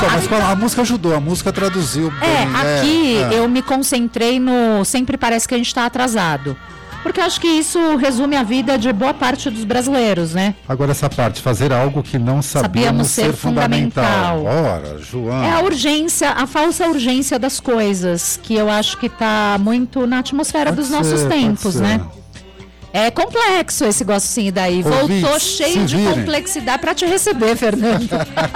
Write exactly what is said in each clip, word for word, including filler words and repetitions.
Então, mas a música ajudou, a música traduziu bem. É, aqui é, é. eu me concentrei no sempre parece que a gente está atrasado. Porque eu acho que isso resume a vida de boa parte dos brasileiros, né? Agora essa parte, fazer algo que não sabíamos, sabíamos ser, ser fundamental. fundamental. Ora, João. É a urgência, a falsa urgência das coisas, que eu acho que está muito na atmosfera pode dos ser, nossos tempos, né? É complexo esse gostinho daí. Ouvintes, voltou cheio de virem. complexidade para te receber, Fernando.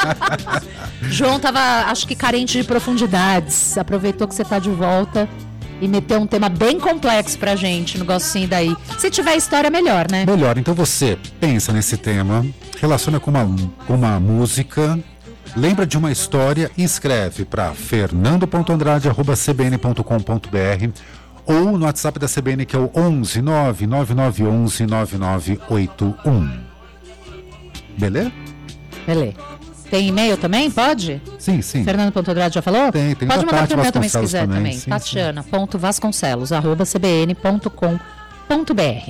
João tava, acho que carente de profundidades. Aproveitou que você tá de volta e meteu um tema bem complexo pra gente no gostinho daí. Se tiver história, melhor, né? Melhor. Então você pensa nesse tema, relaciona com uma, com uma música, lembra de uma história e escreve para fernando ponto andrade arroba c b n ponto com ponto b r ou no WhatsApp da C B N, que é o onze nove nove nove onze nove nove oito um. Beleza? Beleza. Tem e-mail também? Pode? Sim, sim. Fernando ponto andrade já falou? Tem, tem. Pode mandar para o meu também se quiser também. também. Tatiana ponto vasconcelos arroba c b n ponto com ponto b r.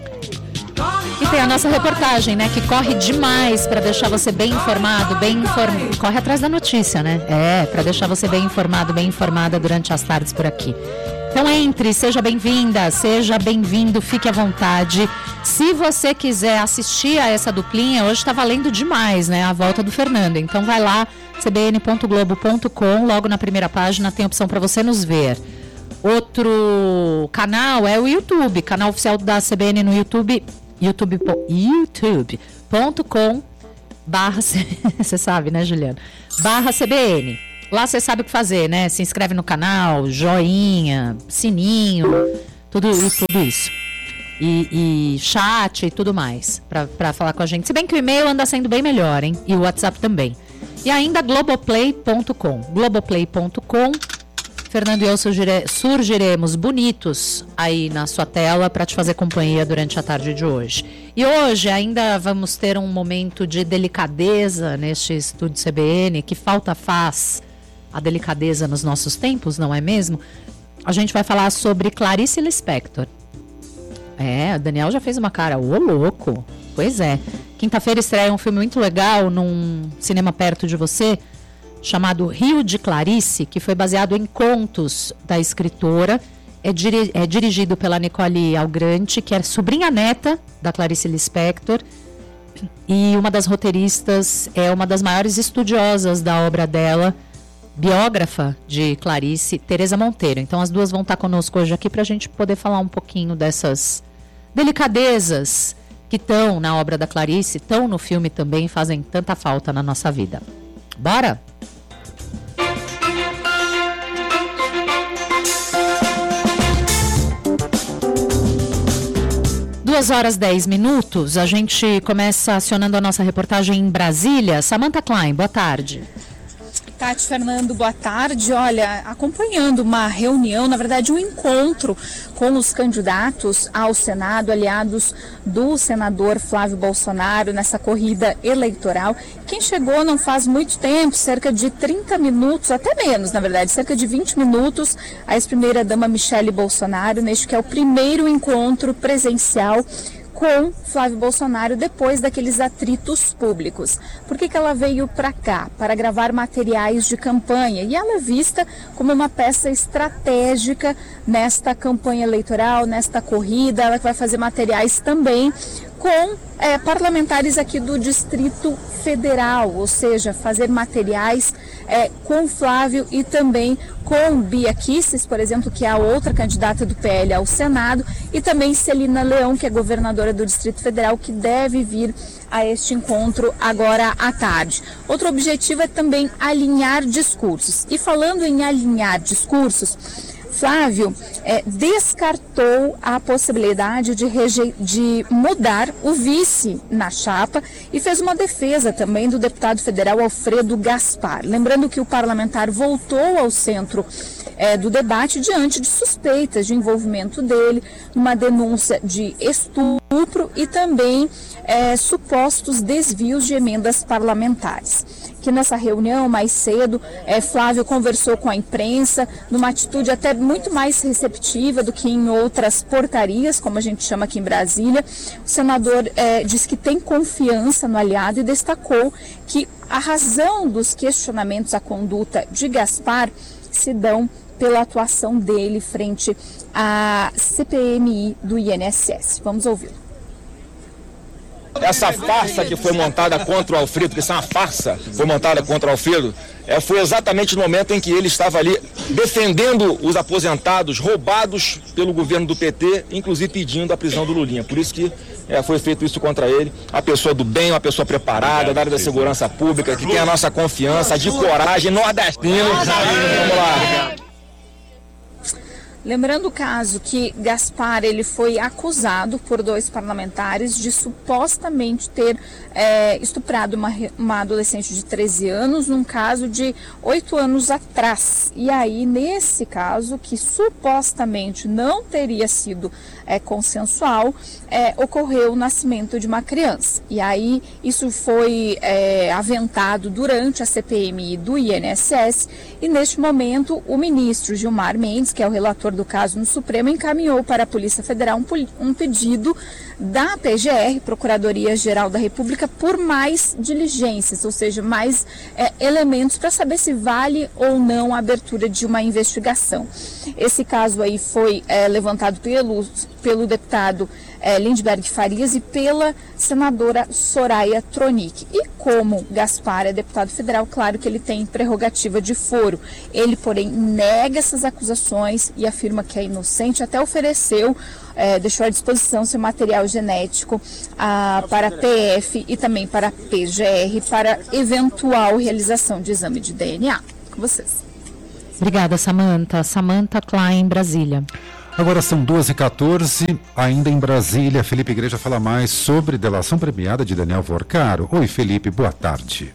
E tem a nossa reportagem, né? Que corre demais para deixar você bem informado, bem informado. Corre atrás da notícia, né? É, para deixar você bem informado, bem informada durante as tardes por aqui. Então entre, seja bem-vinda, seja bem-vindo, fique à vontade. Se você quiser assistir a essa duplinha, hoje está valendo demais, né? A volta do Fernando. Então vai lá, c b n ponto globo ponto com, logo na primeira página tem a opção para você nos ver. Outro canal é o YouTube, canal oficial da C B N no YouTube, youtube, youtube ponto com barra, você sabe, né, Juliana? Barra C B N. Lá você sabe o que fazer, né? Se inscreve no canal, joinha, sininho, tudo, tudo isso. E, e chat e tudo mais pra, pra falar com a gente. Se bem que o e-mail anda sendo bem melhor, hein? E o WhatsApp também. E ainda globoplay ponto com. globoplay ponto com. Fernando e eu surgire, surgiremos bonitos aí na sua tela para te fazer companhia durante a tarde de hoje. E hoje ainda vamos ter um momento de delicadeza neste estúdio C B N, que falta faz a delicadeza nos nossos tempos, não é mesmo? A gente vai falar sobre Clarice Lispector. É, o Daniel já fez uma cara, ô louco. Pois é. Quinta-feira estreia um filme muito legal num cinema perto de você, chamado Rio de Clarice, que foi baseado em contos da escritora. É, diri- é dirigido pela Nicole Algrante, que é sobrinha neta da Clarice Lispector. E uma das roteiristas é uma das maiores estudiosas da obra dela, biógrafa de Clarice, Teresa Monteiro. Então as duas vão estar conosco hoje aqui para a gente poder falar um pouquinho dessas delicadezas que estão na obra da Clarice, estão no filme também, fazem tanta falta na nossa vida. Bora? Duas horas dez minutos, a gente começa acionando a nossa reportagem em Brasília. Samantha Klein, boa tarde. Tati, Fernando, boa tarde. Olha, acompanhando uma reunião, na verdade um encontro com os candidatos ao Senado, aliados do senador Flávio Bolsonaro nessa corrida eleitoral. Quem chegou não faz muito tempo, cerca de trinta minutos, até menos, na verdade, cerca de vinte minutos, a ex-primeira-dama Michele Bolsonaro, neste que é o primeiro encontro presencial com Flávio Bolsonaro depois daqueles atritos públicos. Por que que ela veio para cá? Para gravar materiais de campanha. E ela é vista como uma peça estratégica nesta campanha eleitoral, nesta corrida. Ela vai fazer materiais também com é, parlamentares aqui do Distrito Federal, ou seja, fazer materiais é, com Flávio e também com Bia Kicis, por exemplo, que é a outra candidata do P L ao Senado, e também Celina Leão, que é governadora do Distrito Federal, que deve vir a este encontro agora à tarde. Outro objetivo é também alinhar discursos. E falando em alinhar discursos, Flávio é, descartou a possibilidade de, reje... de mudar o vice na chapa e fez uma defesa também do deputado federal Alfredo Gaspar. Lembrando que o parlamentar voltou ao centro é, do debate diante de suspeitas de envolvimento dele numa denúncia de estupro e também é, supostos desvios de emendas parlamentares. Que nessa reunião, mais cedo, é, Flávio conversou com a imprensa, numa atitude até muito mais receptiva do que em outras portarias, como a gente chama aqui em Brasília. O senador é, disse que tem confiança no aliado e destacou que A razão dos questionamentos à conduta de Gaspar se dão pela atuação dele frente à C P M I do I N S S. Vamos ouvi-lo. Essa farsa que foi montada contra o Alfredo, que isso é uma farsa, foi montada contra o Alfredo, é, foi exatamente no momento em que ele estava ali defendendo os aposentados roubados pelo governo do P T, inclusive pedindo a prisão do Lulinha. Por isso que é, foi feito isso contra ele. A pessoa do bem, uma pessoa preparada, da área da segurança pública, que tem a nossa confiança, de coragem, nordestino. Vamos lá. Lembrando o caso que Gaspar ele foi acusado por dois parlamentares de supostamente ter é, estuprado uma, uma adolescente de treze anos num caso de oito anos atrás. E aí, nesse caso, que supostamente não teria sido é, consensual, é, ocorreu o nascimento de uma criança. E aí, isso foi é, aventado durante a C P M I do I N S S e, neste momento, o ministro Gilmar Mendes, que é o relator do caso no Supremo, encaminhou para a Polícia Federal um, um pedido da P G R, Procuradoria-Geral da República, por mais diligências, ou seja, mais é, elementos para saber se vale ou não a abertura de uma investigação. Esse caso aí foi é, levantado pelo, pelo deputado é, Lindbergh Farias e pela senadora Soraya Tronic. E como Gaspar é deputado federal, claro que ele tem prerrogativa de foro. Ele, porém, nega essas acusações e afirma que é inocente, até ofereceu, é, deixou à disposição seu material genético ah, para a P F e também para a P G R para eventual realização de exame de D N A. Com vocês. Obrigada, Samantha. Samantha Klein, Brasília. Agora são duas e quatorze, ainda em Brasília, Felipe Igreja fala mais sobre delação premiada de Daniel Vorcaro. Oi, Felipe, boa tarde.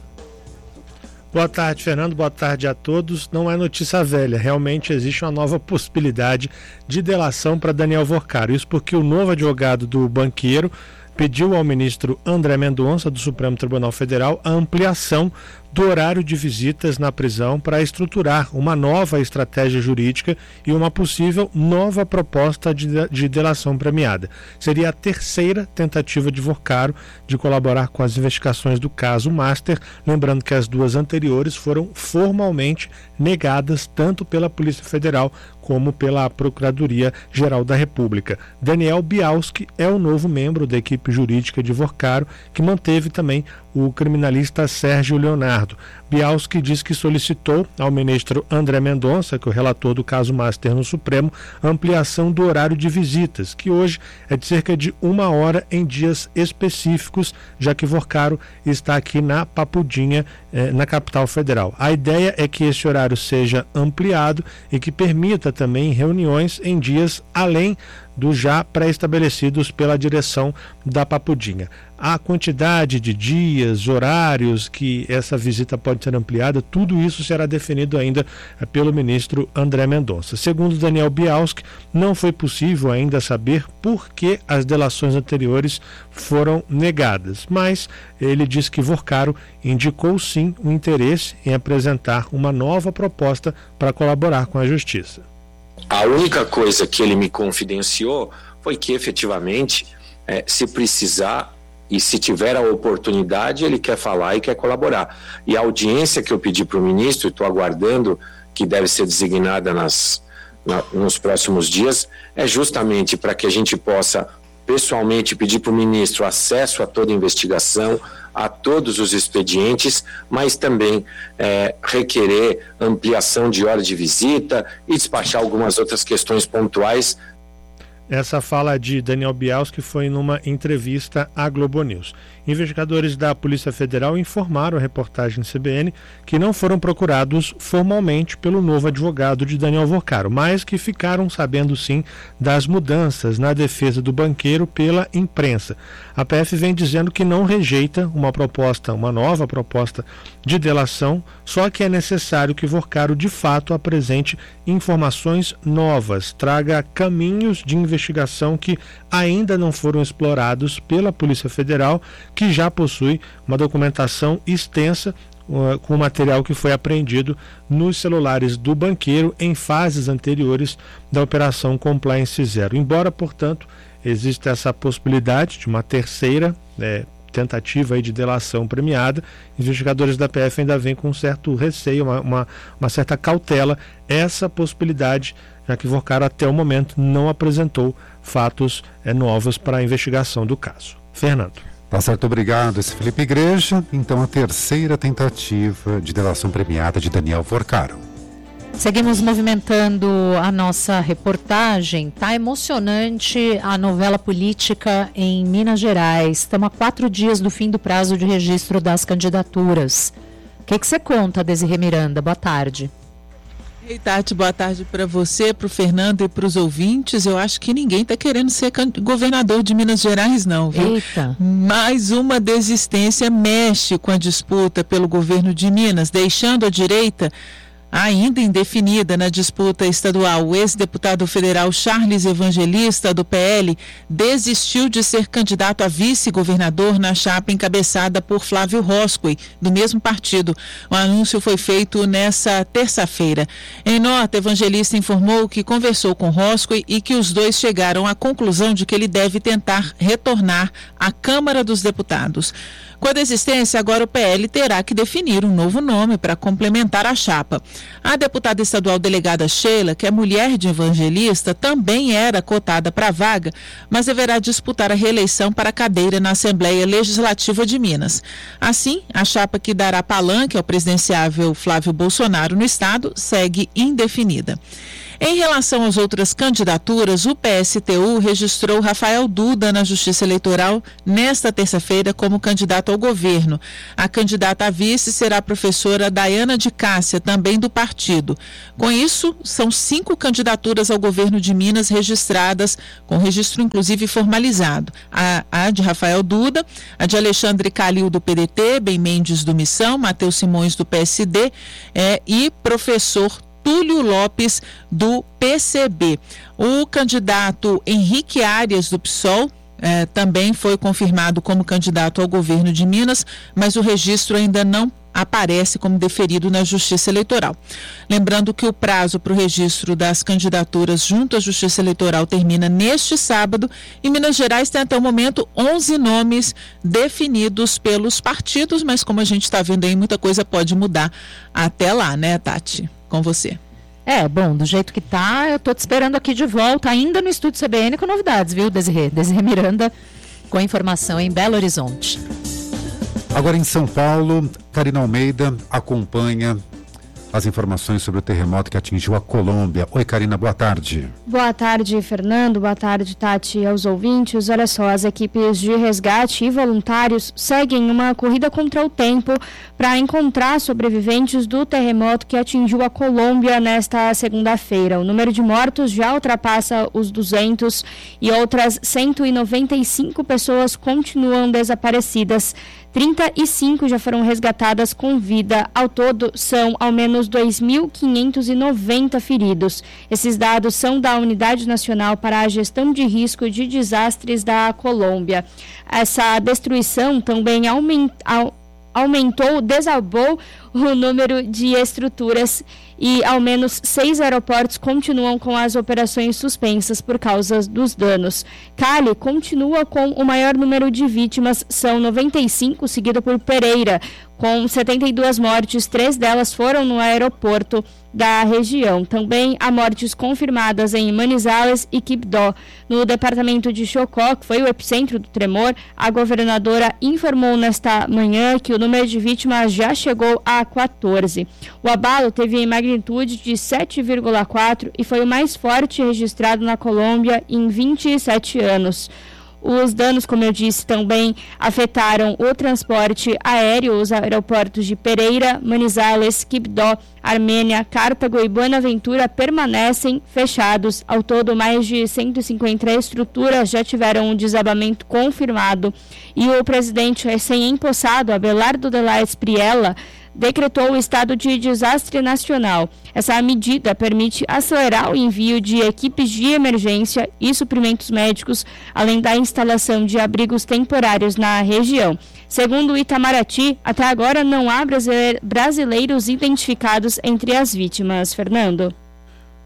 Boa tarde, Fernando, boa tarde a todos. Não é notícia velha, realmente existe uma nova possibilidade de delação para Daniel Vorcaro. Isso porque o novo advogado do banqueiro pediu ao ministro André Mendonça, do Supremo Tribunal Federal, a ampliação do horário de visitas na prisão para estruturar uma nova estratégia jurídica e uma possível nova proposta de, de delação premiada. Seria a terceira tentativa de Vorcaro de colaborar com as investigações do caso Master, lembrando que as duas anteriores foram formalmente negadas tanto pela Polícia Federal como pela Procuradoria-Geral da República. Daniel Bialski é o novo membro da equipe jurídica de Vorcaro, que manteve também o criminalista Sérgio Leonardo. Bialski diz que solicitou ao ministro André Mendonça, que é o relator do caso Master no Supremo, ampliação do horário de visitas, que hoje é de cerca de uma hora em dias específicos, já que Vorcaro está aqui na Papudinha, eh, na capital federal. A ideia é que esse horário seja ampliado e que permita também reuniões em dias além dos já pré-estabelecidos pela direção da Papudinha. A quantidade de dias, horários que essa visita pode ser ampliada, tudo isso será definido ainda pelo ministro André Mendonça. Segundo Daniel Bialski, não foi possível ainda saber por que as delações anteriores foram negadas, mas ele diz que Vorcaro indicou sim o interesse em apresentar uma nova proposta para colaborar com a Justiça. A única coisa que ele me confidenciou foi que, efetivamente, é, se precisar e se tiver a oportunidade, ele quer falar e quer colaborar. E a audiência que eu pedi para o ministro, e estou aguardando, que deve ser designada nas, na, nos próximos dias, é justamente para que a gente possa pessoalmente pedir para o ministro acesso a toda a investigação, a todos os expedientes, mas também é, requerer ampliação de hora de visita e despachar algumas outras questões pontuais. Essa fala de Daniel Bialski foi numa entrevista à Globo News. Investigadores da Polícia Federal informaram à reportagem C B N que não foram procurados formalmente pelo novo advogado de Daniel Vorcaro, mas que ficaram sabendo sim das mudanças na defesa do banqueiro pela imprensa. A P F vem dizendo que não rejeita uma proposta, uma nova proposta de delação, só que é necessário que Vorcaro de fato apresente informações novas, traga caminhos de investigação que ainda não foram explorados pela Polícia Federal, que já possui uma documentação extensa uh, com o material que foi apreendido nos celulares do banqueiro em fases anteriores da Operação Compliance Zero. Embora, portanto, exista essa possibilidade de uma terceira é, tentativa aí de delação premiada. Investigadores da P F ainda vêm com um certo receio, uma, uma, uma certa cautela, essa possibilidade, já que Vorcaro até o momento não apresentou fatos é, novos para a investigação do caso. Fernando. Tá certo, obrigado. Esse Felipe Igreja. Então, a terceira tentativa de delação premiada de Daniel Vorcaro. Seguimos movimentando a nossa reportagem. Tá emocionante a novela política em Minas Gerais. Estamos a quatro dias do fim do prazo de registro das candidaturas. O que você conta, Desirê Miranda? Boa tarde. Ei, Tati, boa tarde para você, para o Fernando e para os ouvintes. Eu acho que ninguém está querendo ser governador de Minas Gerais, não, viu? Eita. Mais uma desistência mexe com a disputa pelo governo de Minas, deixando a direita ainda indefinida na disputa estadual. O ex-deputado federal Charles Evangelista, do P L, desistiu de ser candidato a vice-governador na chapa encabeçada por Flávio Roscoe, do mesmo partido. O anúncio foi feito nessa terça-feira. Em nota, Evangelista informou que conversou com Roscoe e que os dois chegaram à conclusão de que ele deve tentar retornar à Câmara dos Deputados. Com a desistência, agora o P L terá que definir um novo nome para complementar a chapa. A deputada estadual delegada Sheila, que é mulher de Evangelista, também era cotada para a vaga, mas deverá disputar a reeleição para a cadeira na Assembleia Legislativa de Minas. Assim, a chapa que dará palanque ao presidenciável Flávio Bolsonaro no estado segue indefinida. Em relação às outras candidaturas, o P S T U registrou Rafael Duda na Justiça Eleitoral nesta terça-feira como candidato ao governo. A candidata a vice será a professora Daiana de Cássia, também do partido. Com isso, são cinco candidaturas ao governo de Minas registradas, com registro inclusive formalizado. A, a de Rafael Duda, a de Alexandre Calil do P D T, Ben Mendes do Missão, Matheus Simões do P S D é, e professor Túlio Lopes, do P C B. O candidato Henrique Arias, do P SOL, eh, também foi confirmado como candidato ao governo de Minas, mas o registro ainda não aparece como deferido na Justiça Eleitoral. Lembrando que o prazo para o registro das candidaturas junto à Justiça Eleitoral termina neste sábado e Minas Gerais tem até o momento onze nomes definidos pelos partidos, mas como a gente está vendo aí, muita coisa pode mudar até lá, né, Tati? Com você. É, bom, do jeito que tá, eu tô te esperando aqui de volta, ainda no Estúdio C B N com novidades, viu, Desirê? Desirê Miranda com a informação em Belo Horizonte. Agora em São Paulo, Karina Almeida acompanha as informações sobre o terremoto que atingiu a Colômbia. Oi, Karina, boa tarde. Boa tarde, Fernando. Boa tarde, Tati, e aos ouvintes. Olha só, as equipes de resgate e voluntários seguem uma corrida contra o tempo para encontrar sobreviventes do terremoto que atingiu a Colômbia nesta segunda-feira. O número de mortos já ultrapassa os duzentos e outras cento e noventa e cinco pessoas continuam desaparecidas. trinta e cinco já foram resgatadas com vida. Ao todo, são ao menos dois mil quinhentos e noventa feridos. Esses dados são da Unidade Nacional para a Gestão de Risco de Desastres da Colômbia. Essa destruição também aumenta, aumentou, desabou o número de estruturas e ao menos seis aeroportos continuam com as operações suspensas por causa dos danos. Cali continua com o maior número de vítimas, são noventa e cinco, seguido por Pereira, com setenta e duas mortes, três delas foram no aeroporto da região. Também há mortes confirmadas em Manizales e Quibdó. No departamento de Chocó, que foi o epicentro do tremor, a governadora informou nesta manhã que o número de vítimas já chegou a quatorze. O abalo teve magnitude de sete vírgula quatro e foi o mais forte registrado na Colômbia em vinte e sete anos. Os danos, como eu disse, também afetaram o transporte aéreo. Os aeroportos de Pereira, Manizales, Quibdó, Armênia, Cartago e Buenaventura permanecem fechados. Ao todo, mais de cento e cinquenta estruturas já tiveram um desabamento confirmado. E o presidente recém-empossado, Abelardo de la Espriella, decretou o estado de desastre nacional. Essa medida permite acelerar o envio de equipes de emergência e suprimentos médicos, além da instalação de abrigos temporários na região. Segundo o Itamaraty, até agora não há brasileiros identificados entre as vítimas. Fernando.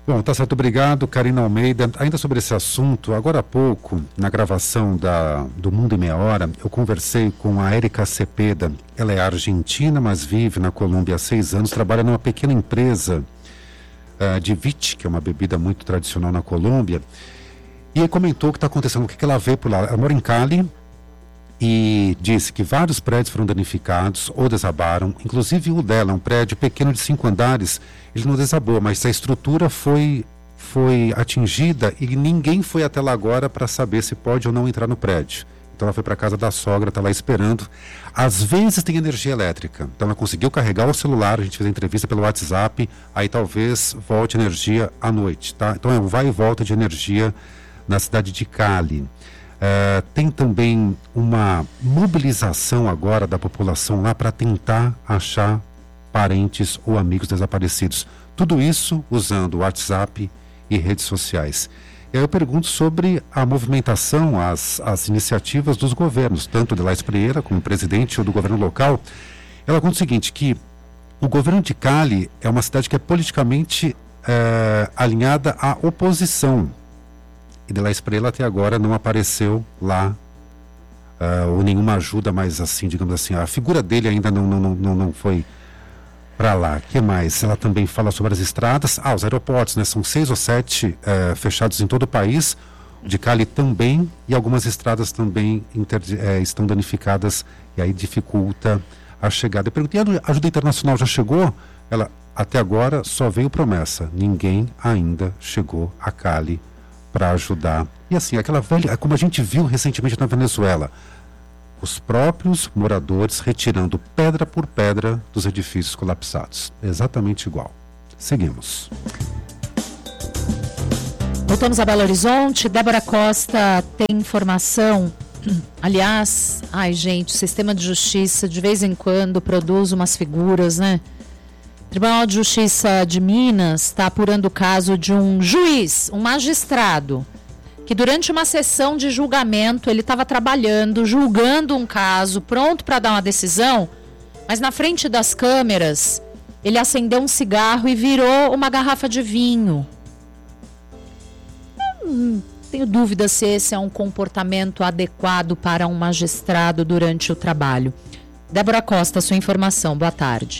Bom, tá certo, obrigado, Karina Almeida. Ainda sobre esse assunto, agora há pouco, na gravação da, do Mundo em Meia Hora, eu conversei com a Érica Cepeda. Ela é argentina, mas vive na Colômbia há seis anos, trabalha numa pequena empresa uh, de vite, que é uma bebida muito tradicional na Colômbia, e aí comentou o que está acontecendo, o que, que ela vê por lá. Ela mora em Cali e disse que vários prédios foram danificados ou desabaram, inclusive o dela, um prédio pequeno de cinco andares, ele não desabou, mas a estrutura foi, foi atingida e ninguém foi até lá agora para saber se pode ou não entrar no prédio. Então ela foi para a casa da sogra, está lá esperando. Às vezes tem energia elétrica, então ela conseguiu carregar o celular, a gente fez a entrevista pelo WhatsApp, aí talvez volte energia à noite, tá? Então é um vai e volta de energia na cidade de Cali. Uh, tem também uma mobilização agora da população lá para tentar achar parentes ou amigos desaparecidos. Tudo isso usando o WhatsApp e redes sociais. E aí eu pergunto sobre a movimentação, as, as iniciativas dos governos, tanto de Laís Prieira como presidente ou do governo local. Ela conta o seguinte, que o governo de Cali é uma cidade que é politicamente uh, alinhada à oposição. E de Laís Prieira até agora não apareceu lá uh, ou nenhuma ajuda mais assim, digamos assim. A figura dele ainda não, não, não, não foi para lá. O que mais? Ela também fala sobre as estradas. Ah, os aeroportos, né? São seis ou sete uh, fechados em todo o país. De Cali também, e algumas estradas também inter, uh, estão danificadas e aí dificulta a chegada. Eu perguntei, a ajuda internacional já chegou? Ela, até agora, só veio promessa. Ninguém ainda chegou a Cali para ajudar. E assim, aquela velha, como a gente viu recentemente na Venezuela, os próprios moradores retirando pedra por pedra dos edifícios colapsados. Exatamente igual. Seguimos. Voltamos a Belo Horizonte. Débora Costa tem informação. Aliás, ai gente, o sistema de justiça de vez em quando produz umas figuras, né? O Tribunal de Justiça de Minas está apurando o caso de um juiz, um magistrado, que durante uma sessão de julgamento, ele estava trabalhando, julgando um caso, pronto para dar uma decisão, mas na frente das câmeras, ele acendeu um cigarro e virou uma garrafa de vinho. Hum, tenho dúvida se esse é um comportamento adequado para um magistrado durante o trabalho. Débora Costa, sua informação. Boa tarde.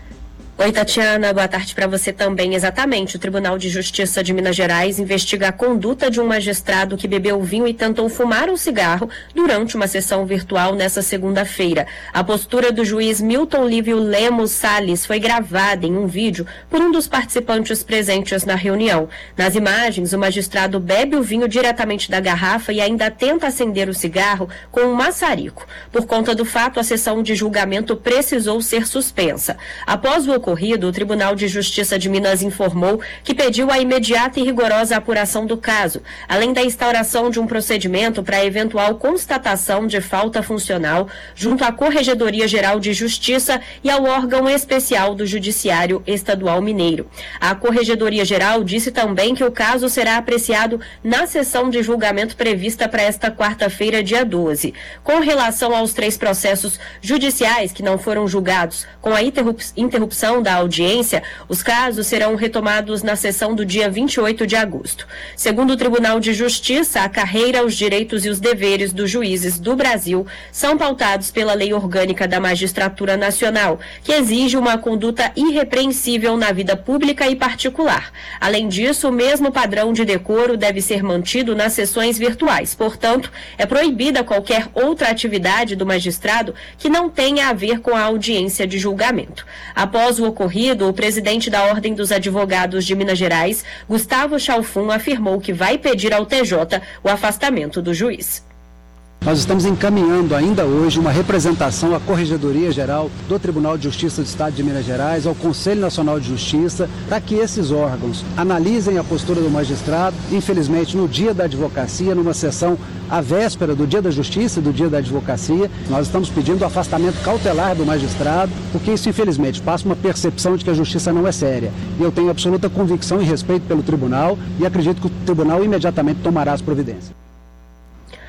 Oi, Tatiana, boa tarde para você também. Exatamente, o Tribunal de Justiça de Minas Gerais investiga a conduta de um magistrado que bebeu vinho e tentou fumar um cigarro durante uma sessão virtual nessa segunda-feira. A postura do juiz Milton Lívio Lemos Salles foi gravada em um vídeo por um dos participantes presentes na reunião. Nas imagens, o magistrado bebe o vinho diretamente da garrafa e ainda tenta acender o cigarro com um maçarico. Por conta do fato, a sessão de julgamento precisou ser suspensa. Após o ocorrido, o Tribunal de Justiça de Minas informou que pediu a imediata e rigorosa apuração do caso, além da instauração de um procedimento para eventual constatação de falta funcional junto à Corregedoria Geral de Justiça e ao órgão especial do Judiciário Estadual Mineiro. A Corregedoria Geral disse também que o caso será apreciado na sessão de julgamento prevista para esta quarta-feira, dia doze. Com relação aos três processos judiciais que não foram julgados com a interrupção da audiência, os casos serão retomados na sessão do dia vinte e oito de agosto. Segundo o Tribunal de Justiça, a carreira, os direitos e os deveres dos juízes do Brasil são pautados pela Lei Orgânica da Magistratura Nacional, que exige uma conduta irrepreensível na vida pública e particular. Além disso, o mesmo padrão de decoro deve ser mantido nas sessões virtuais. Portanto, é proibida qualquer outra atividade do magistrado que não tenha a ver com a audiência de julgamento. Após o ocorrido, o presidente da Ordem dos Advogados de Minas Gerais, Gustavo Chalfun, afirmou que vai pedir ao T J o afastamento do juiz. Nós estamos encaminhando ainda hoje uma representação à Corregedoria Geral do Tribunal de Justiça do Estado de Minas Gerais, ao Conselho Nacional de Justiça, para que esses órgãos analisem a postura do magistrado. Infelizmente, no dia da advocacia, numa sessão à véspera do dia da Justiça e do dia da advocacia, nós estamos pedindo o afastamento cautelar do magistrado, porque isso, infelizmente, passa uma percepção de que a justiça não é séria. E eu tenho absoluta convicção e respeito pelo tribunal e acredito que o tribunal imediatamente tomará as providências. A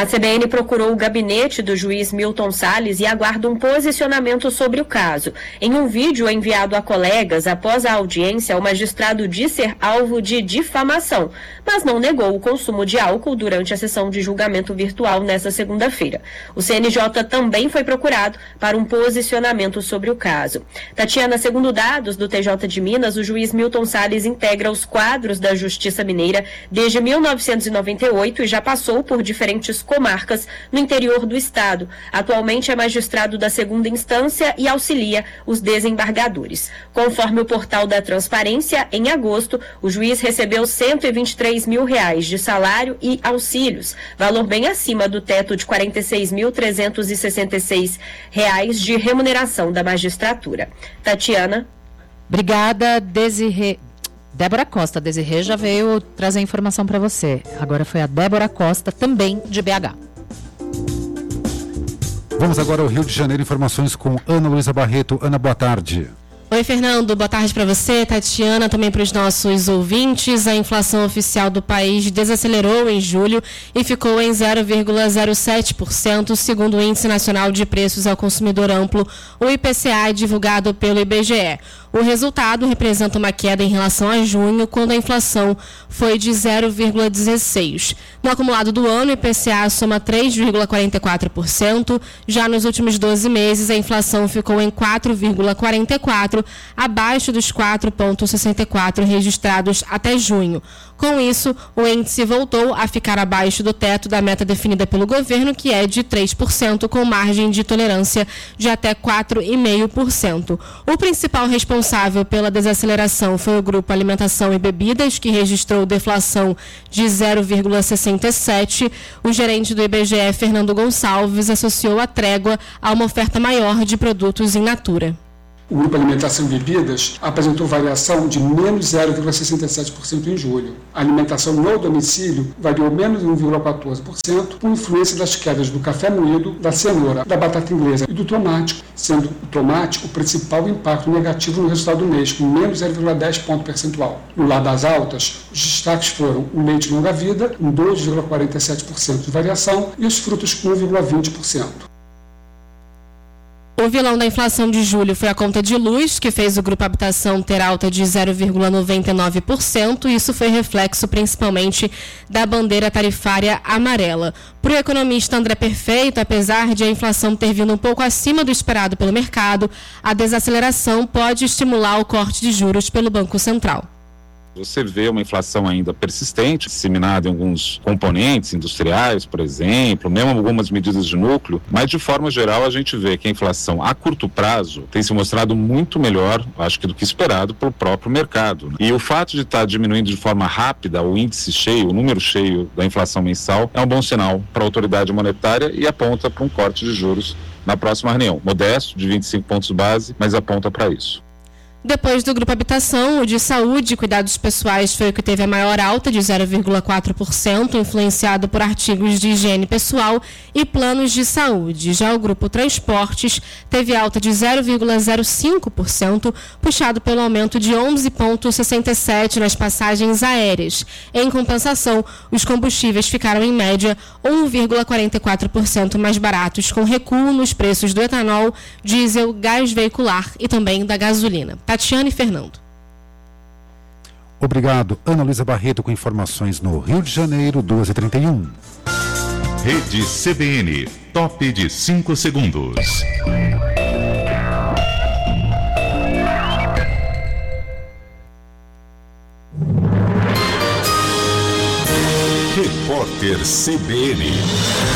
A C B N procurou o gabinete do juiz Milton Salles e aguarda um posicionamento sobre o caso. Em um vídeo enviado a colegas após a audiência, o magistrado disse ser alvo de difamação, mas não negou o consumo de álcool durante a sessão de julgamento virtual nesta segunda-feira. O C N J também foi procurado para um posicionamento sobre o caso. Tatiana, segundo dados do T J de Minas, o juiz Milton Salles integra os quadros da Justiça Mineira desde mil novecentos e noventa e oito e já passou por diferentes comarcas no interior do estado. Atualmente é magistrado da segunda instância e auxilia os desembargadores. Conforme o portal da Transparência, em agosto, o juiz recebeu cento e vinte e três mil reais de salário e auxílios, valor bem acima do teto de quarenta e seis mil trezentos e sessenta e seis reais de remuneração da magistratura. Tatiana. Obrigada, Desirê. Débora Costa. Desirê já veio trazer informação para você. Agora foi a Débora Costa, também de B H. Vamos agora ao Rio de Janeiro, informações com Ana Luísa Barreto. Ana, boa tarde. Oi, Fernando, boa tarde para você, Tatiana, também para os nossos ouvintes. A inflação oficial do país desacelerou em julho e ficou em zero vírgula zero sete por cento, segundo o Índice Nacional de Preços ao Consumidor Amplo, o I P C A, divulgado pelo I B G E. O resultado representa uma queda em relação a junho, quando a inflação foi de zero vírgula dezesseis por cento. No acumulado do ano, o I P C A soma três vírgula quarenta e quatro por cento. Já nos últimos doze meses, a inflação ficou em quatro vírgula quarenta e quatro por cento, abaixo dos quatro vírgula sessenta e quatro por cento registrados até junho. Com isso, o índice voltou a ficar abaixo do teto da meta definida pelo governo, que é de três por cento, com margem de tolerância de até quatro vírgula cinco por cento. O principal responsável pela desaceleração foi o grupo Alimentação e Bebidas, que registrou deflação de zero vírgula sessenta e sete por cento. O gerente do I B G E, Fernando Gonçalves, associou a trégua a uma oferta maior de produtos in natura. O grupo Alimentação e Bebidas apresentou variação de menos zero vírgula sessenta e sete por cento em julho. A alimentação no domicílio variou menos um vírgula quatorze por cento, com influência das quedas do café moído, da cenoura, da batata inglesa e do tomate, sendo o tomate o principal impacto negativo no resultado do mês, com menos zero vírgula dez ponto percentual. No lado das altas, os destaques foram o leite longa-vida, com dois vírgula quarenta e sete por cento de variação, e os frutos com um vírgula vinte por cento. O vilão da inflação de julho foi a conta de luz, que fez o grupo Habitação ter alta de zero vírgula noventa e nove por cento. Isso foi reflexo principalmente da bandeira tarifária amarela. Para o economista André Perfeito, apesar de a inflação ter vindo um pouco acima do esperado pelo mercado, a desaceleração pode estimular o corte de juros pelo Banco Central. Você vê uma inflação ainda persistente, disseminada em alguns componentes industriais, por exemplo, mesmo algumas medidas de núcleo, mas de forma geral a gente vê que a inflação a curto prazo tem se mostrado muito melhor, acho que do que esperado pelo próprio mercado. E o fato de estar diminuindo de forma rápida o índice cheio, o número cheio da inflação mensal, é um bom sinal para a autoridade monetária e aponta para um corte de juros na próxima reunião. Modesto, de vinte e cinco pontos base, mas aponta para isso. Depois do grupo Habitação, o de Saúde e Cuidados Pessoais foi o que teve a maior alta, de zero vírgula quatro por cento, influenciado por artigos de higiene pessoal e planos de saúde. Já o grupo Transportes teve alta de zero vírgula zero cinco por cento, puxado pelo aumento de onze vírgula sessenta e sete por cento nas passagens aéreas. Em compensação, os combustíveis ficaram, em média, um vírgula quarenta e quatro por cento mais baratos, com recuo nos preços do etanol, diesel, gás veicular e também da gasolina. Tatiana e Fernando. Obrigado. Ana Luísa Barreto com informações no Rio de Janeiro, duas e trinta e um. Rede C B N, top de cinco segundos. Repórter C B N.